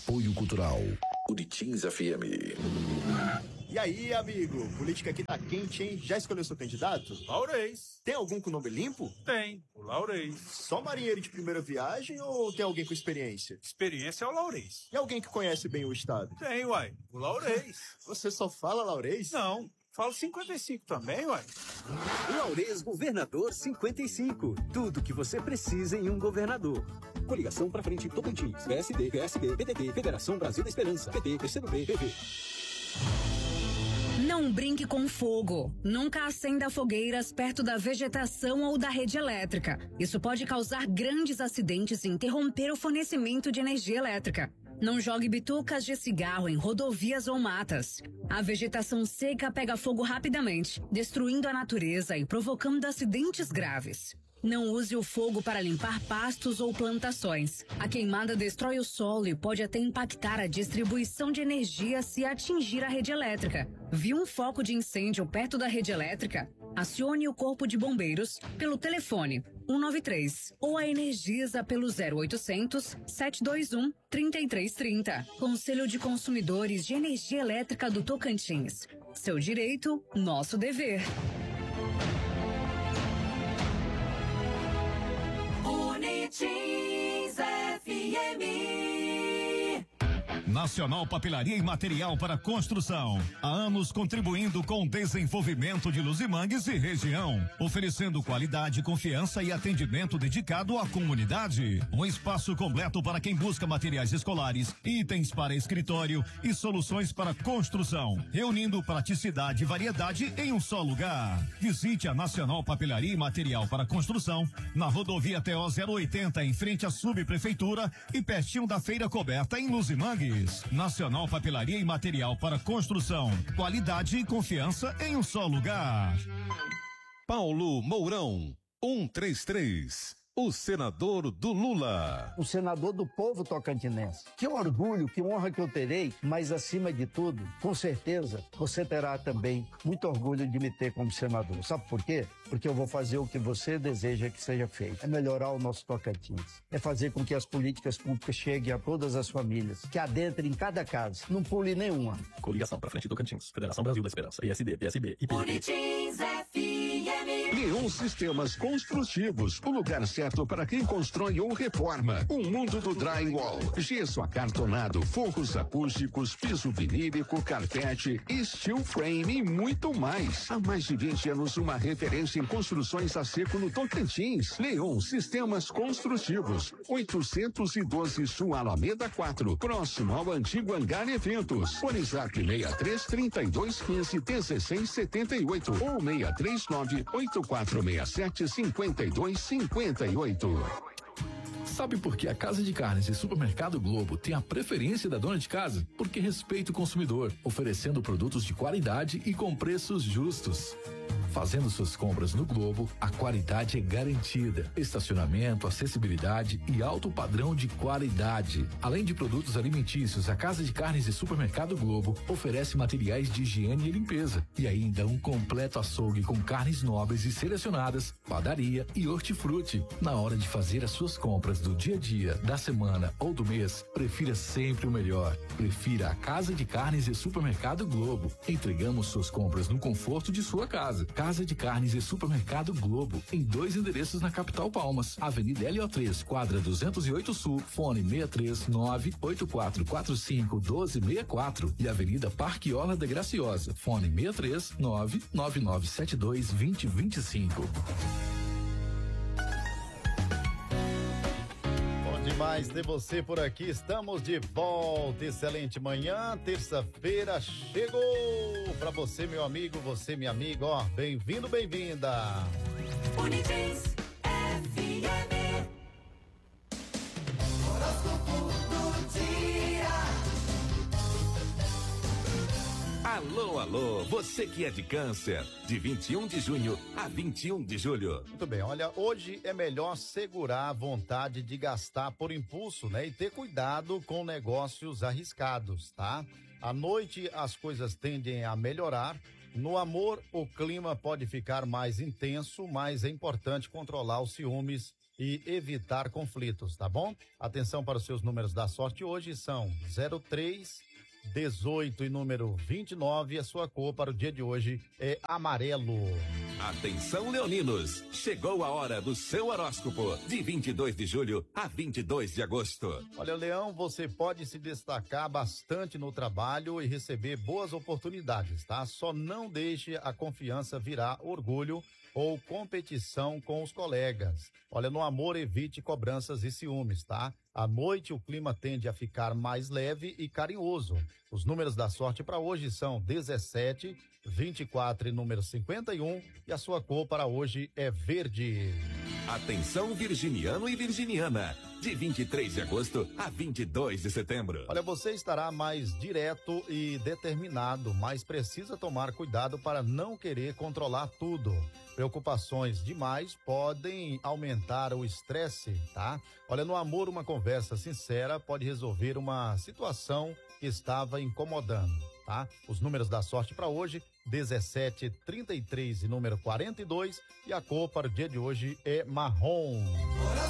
Apoio Cultural Buritins FM. E aí, amigo? Política aqui tá quente, hein? Já escolheu seu candidato? Laurez. Tem algum com nome limpo? Tem, o Laurez. Só marinheiro de primeira viagem ou tem alguém com experiência? Experiência é o Laurez. E alguém que conhece bem o estado? Tem, uai, o Laurez. Você só fala Laurez? Não, falo 55 também, uai. Laurez Governador 55. Tudo que você precisa em um governador. Coligação pra frente Tocantins. PSD, PSB, PDT, Federação Brasil da Esperança, PT, PCdoB, PV. Não brinque com fogo. Nunca acenda fogueiras perto da vegetação ou da rede elétrica. Isso pode causar grandes acidentes e interromper o fornecimento de energia elétrica. Não jogue bitucas de cigarro em rodovias ou matas. A vegetação seca pega fogo rapidamente, destruindo a natureza e provocando acidentes graves. Não use o fogo para limpar pastos ou plantações. A queimada destrói o solo e pode até impactar a distribuição de energia se atingir a rede elétrica. Viu um foco de incêndio perto da rede elétrica? Acione o Corpo de Bombeiros pelo telefone 193 ou a Energisa pelo 0800 721 3330. Conselho de Consumidores de Energia Elétrica do Tocantins. Seu direito, nosso dever. Buritins FM. Nacional Papelaria e Material para Construção. Há anos contribuindo com o desenvolvimento de Luzimangues e região, oferecendo qualidade, confiança e atendimento dedicado à comunidade. Um espaço completo para quem busca materiais escolares, itens para escritório e soluções para construção, reunindo praticidade e variedade em um só lugar. Visite a Nacional Papelaria e Material para Construção na rodovia TO 080 em frente à subprefeitura e pertinho da Feira Coberta em Luzimangues. Nacional Papelaria e Material para Construção. Qualidade e confiança em um só lugar. Paulo Mourão, 133. O senador do Lula. O senador do povo tocantinense. Que orgulho, que honra que eu terei, mas acima de tudo, com certeza, você terá também muito orgulho de me ter como senador. Sabe por quê? Porque eu vou fazer o que você deseja que seja feito. É melhorar o nosso Tocantins. É fazer com que as políticas públicas cheguem a todas as famílias, que adentrem em cada casa, não pule nenhuma. Coligação pra frente Tocantins, Federação Brasil da Esperança, PSD, PSB e Buritins FM. Leon Sistemas Construtivos, o lugar certo para quem constrói ou reforma. O mundo do drywall, gesso acartonado, forros acústicos, piso vinílico, carpete, steel frame e muito mais. Há mais de 20 anos, uma referência em construções a seco no Tocantins. Leon Sistemas Construtivos, 812 Sul Alameda 4, próximo ao antigo Hangar Eventos. WhatsApp 63 32 15 16 78 ou 639 8467 52 58. Sabe por que a Casa de Carnes e Supermercado Globo tem a preferência da dona de casa? Porque respeita o consumidor, oferecendo produtos de qualidade e com preços justos. Fazendo suas compras no Globo, a qualidade é garantida. Estacionamento, acessibilidade e alto padrão de qualidade. Além de produtos alimentícios, a Casa de Carnes e Supermercado Globo oferece materiais de higiene e limpeza. E ainda um completo açougue com carnes nobres e selecionadas, padaria e hortifruti. Na hora de fazer as suas compras do dia a dia, da semana ou do mês, prefira sempre o melhor. Prefira a Casa de Carnes e Supermercado Globo. Entregamos suas compras no conforto de sua casa. Casa de Carnes e Supermercado Globo, em 2 endereços na capital Palmas, Avenida LO3, quadra 208 Sul, fone 639-8445-1264 e Avenida Parque Orla da Graciosa, fone 639-9972-2025. Demais ter você por aqui, estamos de volta, excelente manhã, terça-feira chegou pra você, meu amigo, você, minha amiga, ó, bem-vindo, bem-vinda. Buritins FM. Horóscopo do dia. Alô, alô, você que é de Câncer, de 21 de junho a 21 de julho. Muito bem, olha, hoje é melhor segurar a vontade de gastar por impulso, né? E ter cuidado com negócios arriscados, tá? À noite as coisas tendem a melhorar. No amor, o clima pode ficar mais intenso, mas é importante controlar os ciúmes e evitar conflitos, tá bom? Atenção para os seus números da sorte hoje são 03, 18 e número 29, a sua cor para o dia de hoje é amarelo. Atenção, leoninos, chegou a hora do seu horóscopo, de 22 de julho a 22 de agosto. Olha, Leão, você pode se destacar bastante no trabalho e receber boas oportunidades, tá? Só não deixe a confiança virar orgulho ou competição com os colegas. Olha, no amor, evite cobranças e ciúmes, tá? À noite, o clima tende a ficar mais leve e carinhoso. Os números da sorte para hoje são 17, 24 e número 51, e a sua cor para hoje é verde. Atenção, virginiano e virginiana, de 23 de agosto a 22 de setembro. Olha, você estará mais direto e determinado, mas precisa tomar cuidado para não querer controlar tudo. Preocupações demais podem aumentar o estresse, tá? Olha, no amor, uma conversa sincera pode resolver uma situação que estava incomodando, tá? Os números da sorte para hoje, 17, 33 e número 42, e a cor para o dia de hoje é marrom.